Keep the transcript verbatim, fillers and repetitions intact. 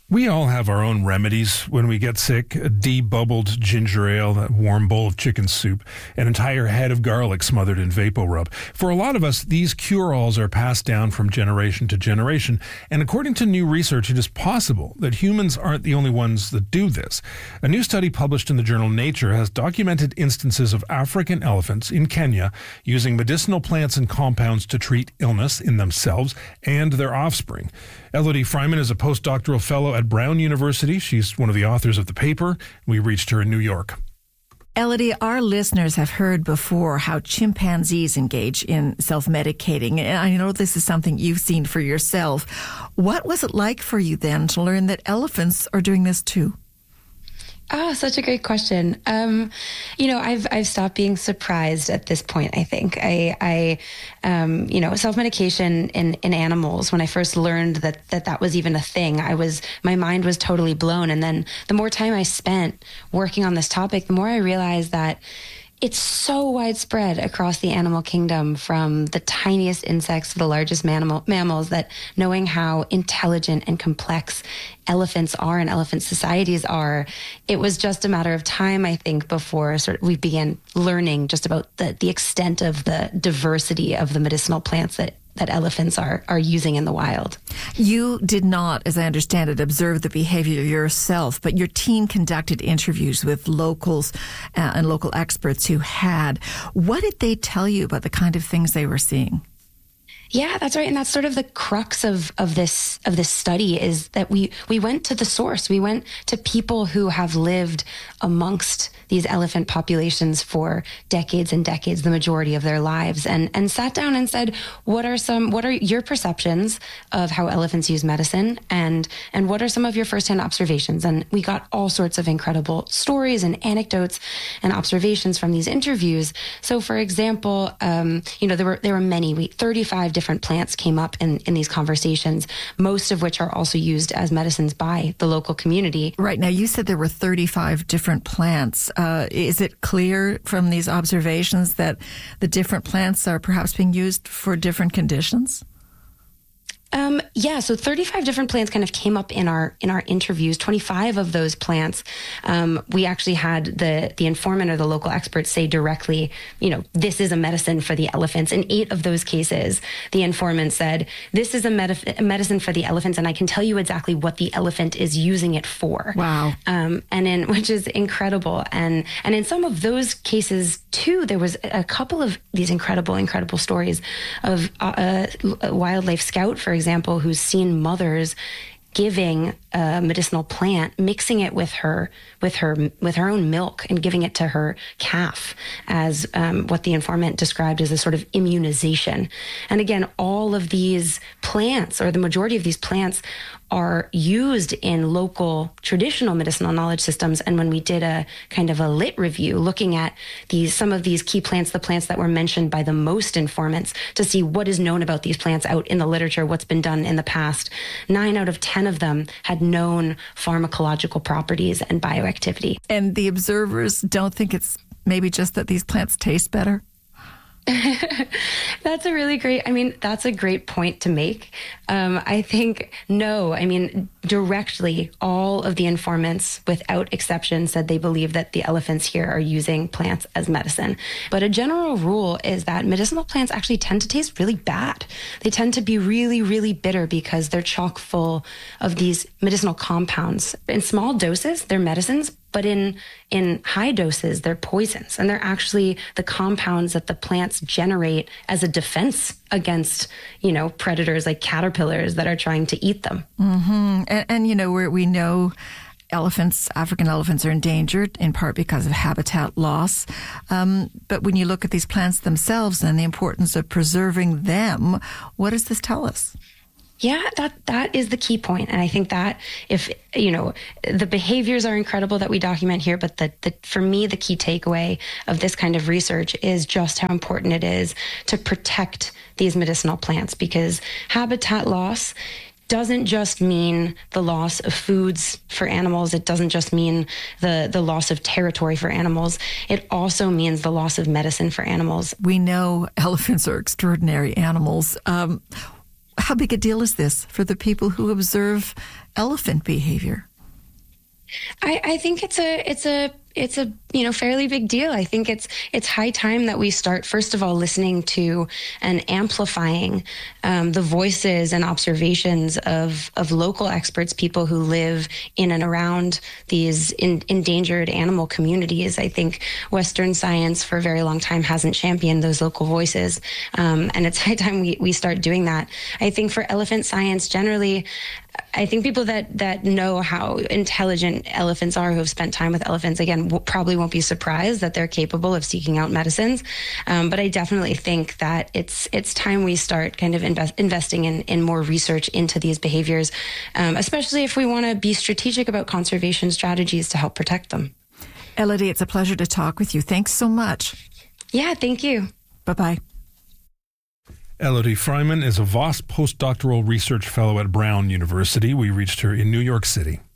We all have our own remedies when we get sick. A debubbled ginger ale, that warm bowl of chicken soup, an entire head of garlic smothered in VapoRub. For a lot of us, these cure-alls are passed down from generation to generation, and according to new research, it is possible that humans aren't the only ones that do this. A new study published in the journal Nature has documented instances of African elephants in Kenya using medicinal plants and compounds to treat illness in themselves and their offspring. Elodie Freiman is a postdoctoral fellow at Brown University. She's one of the authors of the paper. We reached her in New York. Elodie, our listeners have heard before how chimpanzees engage in self-medicating. And I know this is something you've seen for yourself. What was it like for you then to learn that elephants are doing this too? Oh, such a great question. Um, you know, I've I've stopped being surprised at this point. I think I, I um, you know, self-medication in, in animals. When I first learned that, that that was even a thing, I was my mind was totally blown. And then the more time I spent working on this topic, the more I realized that it's so widespread across the animal kingdom, from the tiniest insects to the largest mammal, mammals, that knowing how intelligent and complex elephants are and elephant societies are, it was just a matter of time, I think, before sort of we began learning just about the, the extent of the diversity of the medicinal plants that that elephants are are using in the wild. You did not, as I understand it, observe the behavior yourself, but your team conducted interviews with locals uh, and local experts who had. What did they tell you about the kind of things they were seeing? Yeah, that's right. And that's sort of the crux of, of this of this study, is that we, we went to the source. We went to people who have lived amongst these elephant populations for decades and decades, the majority of their lives, and, and sat down and said, what are some what are your perceptions of how elephants use medicine, and and what are some of your firsthand observations? And we got all sorts of incredible stories and anecdotes and observations from these interviews. So for example, um, you know, there were there were many, we thirty-five different plants came up in, in these conversations, most of which are also used as medicines by the local community. Right. Now, you said there were thirty-five different plants. Uh, is it clear from these observations that the different plants are perhaps being used for different conditions? Um, yeah, so thirty-five different plants kind of came up in our in our interviews. twenty-five of those plants, um, we actually had the the informant or the local experts say directly, you know, this is a medicine for the elephants. In eight of those cases, the informant said, this is a, medif- a medicine for the elephants, and I can tell you exactly what the elephant is using it for. Wow. Um, and in which is incredible. And and in some of those cases too, there was a couple of these incredible, incredible stories of uh, a wildlife scout, for example, who's seen mothers giving a medicinal plant, mixing it with her, with her, with her own milk, and giving it to her calf as um, what the informant described as a sort of immunization. And again, all of these plants, or the majority of these plants, are used in local traditional medicinal knowledge systems. And when we did a kind of a lit review, looking at these some of these key plants, the plants that were mentioned by the most informants, to see what is known about these plants out in the literature, what's been done in the past, nine out of ten of them had known pharmacological properties and bioactivity. And the observers don't think it's maybe just that these plants taste better? That's a really great, I mean, that's a great point to make. Um, I think, no, I mean, directly, all of the informants, without exception, said they believe that the elephants here are using plants as medicine. But a general rule is that medicinal plants actually tend to taste really bad. They tend to be really, really bitter because they're chock full of these medicinal compounds. In small doses, they're medicines, but in in high doses, they're poisons. And they're actually the compounds that the plants generate as a defense against, you know, predators like caterpillars that are trying to eat them. Mm-hmm. And, and, you know, we we know elephants, African elephants, are endangered in part because of habitat loss. Um, but when you look at these plants themselves and the importance of preserving them, what does this tell us? Yeah, that that is the key point. And I think that if, you know, the behaviors are incredible that we document here, but the, the for me, the key takeaway of this kind of research is just how important it is to protect these medicinal plants, because habitat loss doesn't just mean the loss of foods for animals. It doesn't just mean the, the loss of territory for animals. It also means the loss of medicine for animals. We know elephants are extraordinary animals. Um, how big a deal is this for the people who observe elephant behavior? I, I think it's a it's a it's a you know fairly big deal. I think it's it's high time that we start, first of all, listening to and amplifying um, the voices and observations of of local experts, people who live in and around these in, endangered animal communities. I think Western science for a very long time hasn't championed those local voices, um, and it's high time we we start doing that. I think for elephant science generally, I think people that that know how intelligent elephants are, who have spent time with elephants, again, w- probably won't be surprised that they're capable of seeking out medicines. Um, but I definitely think that it's it's time we start kind of invest, investing in, in more research into these behaviors, um, especially if we want to be strategic about conservation strategies to help protect them. Elodie, it's a pleasure to talk with you. Thanks so much. Yeah, thank you. Bye-bye. Elodie Freiman is a Voss postdoctoral research fellow at Brown University. We reached her in New York City.